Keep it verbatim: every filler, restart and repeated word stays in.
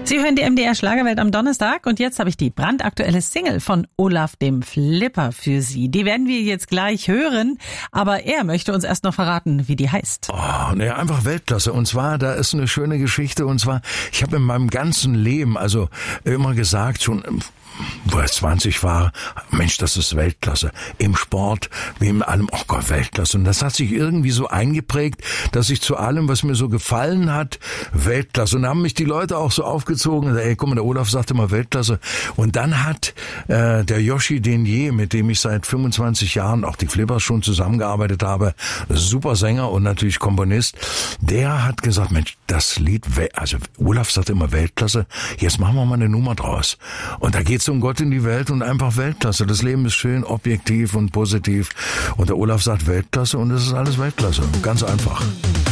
Sie hören die M D R Schlagerwelt am Donnerstag und jetzt habe ich die brandaktuelle Single von Olaf dem Flipper für Sie. Die werden wir jetzt gleich hören, aber er möchte uns erst noch verraten, wie die heißt. Oh, ne, einfach Weltklasse. Und zwar, da ist eine schöne Geschichte und zwar, ich habe in meinem ganzen Leben, also immer gesagt, schon wo ich zwanzig war, Mensch, das ist Weltklasse. Im Sport, wie in allem, oh Gott, Weltklasse. Und das hat sich irgendwie so eingeprägt, dass ich zu allem, was mir so gefallen hat, Weltklasse. Und da haben mich die Leute auch so aufgezogen, ey, guck mal, der Olaf sagte mal Weltklasse. Und dann hat äh, der Yoshi Denier, mit dem ich seit fünfundzwanzig Jahren, auch die Flippers schon zusammengearbeitet habe, super Sänger und natürlich Komponist, der hat gesagt, Mensch, das Lied, also Olaf sagt immer Weltklasse, jetzt machen wir mal eine Nummer draus. Und da geht's um Gott in die Welt und einfach Weltklasse. Das Leben ist schön, objektiv und positiv. Und der Olaf sagt Weltklasse und es ist alles Weltklasse. Ganz einfach.